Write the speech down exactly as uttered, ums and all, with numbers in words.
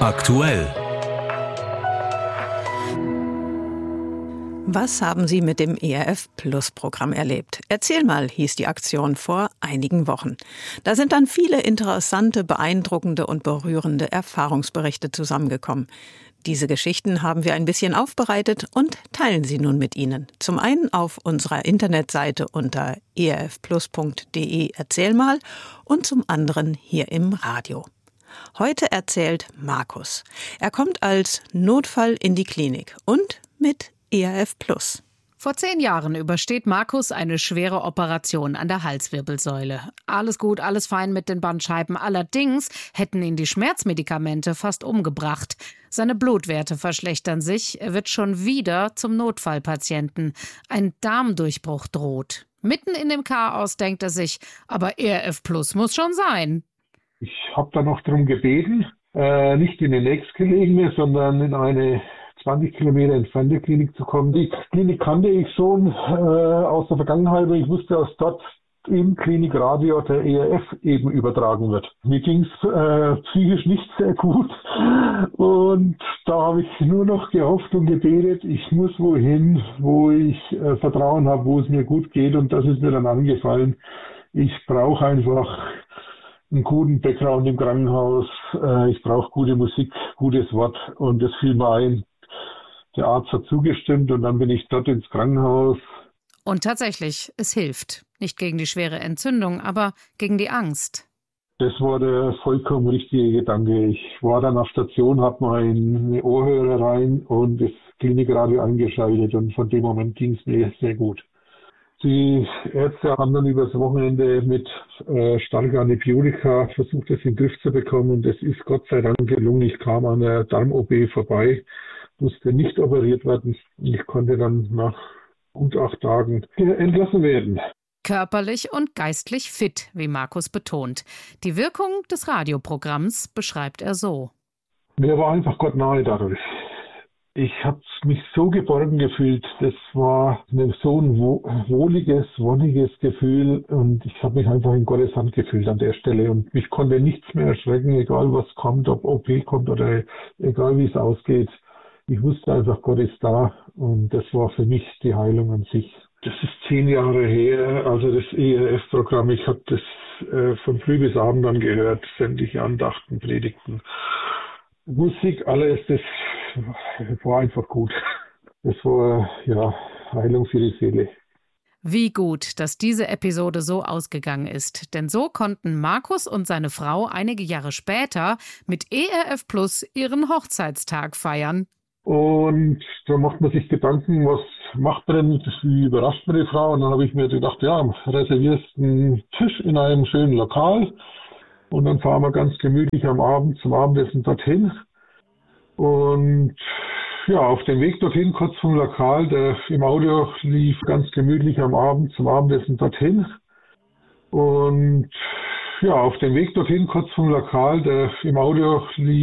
Aktuell. Was haben Sie mit dem E R F-Plus-Programm erlebt? Erzähl mal, hieß die Aktion vor einigen Wochen. Da sind dann viele interessante, beeindruckende und berührende Erfahrungsberichte zusammengekommen. Diese Geschichten haben wir ein bisschen aufbereitet und teilen sie nun mit Ihnen. Zum einen auf unserer Internetseite unter e r f plus punkt d e Erzähl mal und zum anderen hier im Radio. Heute erzählt Markus. Er kommt als Notfall in die Klinik und mit E R F Plus. Vor zehn Jahren übersteht Markus eine schwere Operation an der Halswirbelsäule. Alles gut, alles fein mit den Bandscheiben. Allerdings hätten ihn die Schmerzmedikamente fast umgebracht. Seine Blutwerte verschlechtern sich. Er wird schon wieder zum Notfallpatienten. Ein Darmdurchbruch droht. Mitten in dem Chaos denkt er sich, aber E R F Plus muss schon sein. Ich habe da noch darum gebeten, äh, nicht in die nächstgelegene, sondern in eine zwanzig Kilometer entfernte Klinik zu kommen. Die Klinik kannte ich schon äh, aus der Vergangenheit. Ich wusste, dass dort im Klinikradio der E R F eben übertragen wird. Mir ging es äh, psychisch nicht sehr gut und da habe ich nur noch gehofft und gebetet, ich muss wohin, wo ich äh, Vertrauen habe, wo es mir gut geht, und das ist mir dann angefallen. Ich brauche einfach einen guten Background im Krankenhaus, äh, ich brauche gute Musik, gutes Wort, und das fiel mir ein. Der Arzt hat zugestimmt und dann bin ich dort ins Krankenhaus. Und tatsächlich, es hilft. Nicht gegen die schwere Entzündung, aber gegen die Angst. Das war der vollkommen richtige Gedanke. Ich war dann auf Station, habe meine Ohrhörer rein und das Klinikradio eingeschaltet, und von dem Moment ging es mir sehr gut. Die Ärzte haben dann übers Wochenende mit äh, starker Antibiotika versucht, das in den Griff zu bekommen, und das ist Gott sei Dank gelungen. Ich kam an der Darm-O P vorbei, musste nicht operiert werden. Ich konnte dann nach gut acht Tagen entlassen werden. Körperlich und geistlich fit, wie Markus betont. Die Wirkung des Radioprogramms beschreibt er so. Mir war einfach Gott nahe dadurch. Ich habe mich so geborgen gefühlt. Das war eine, so ein wohliges, wonniges Gefühl, und ich habe mich einfach in Gottes Hand gefühlt an der Stelle, und mich konnte nichts mehr erschrecken, egal was kommt, ob O P kommt oder egal wie es ausgeht. Ich wusste einfach, Gott ist da, und das war für mich die Heilung an sich. Das ist zehn Jahre her, also das E R F-Programm. Ich habe das äh, von früh bis abend dann gehört, sämtliche Andachten, Predigten, Musik, alles. Das war einfach gut. Das war, ja, Heilung für die Seele. Wie gut, dass diese Episode so ausgegangen ist. Denn so konnten Markus und seine Frau einige Jahre später mit E R F Plus ihren Hochzeitstag feiern. Und da macht man sich Gedanken, was macht man denn, wie überrascht man die Frau? Und dann habe ich mir gedacht, ja, reservierst einen Tisch in einem schönen Lokal, und dann fahren wir ganz gemütlich am Abend zum Abendessen dorthin. Und ja, auf dem Weg dorthin, kurz vom Lokal, der im Audio lief ganz gemütlich am Abend zum Abendessen dorthin. Und ja, auf dem Weg dorthin, kurz vom Lokal, der im Audio lief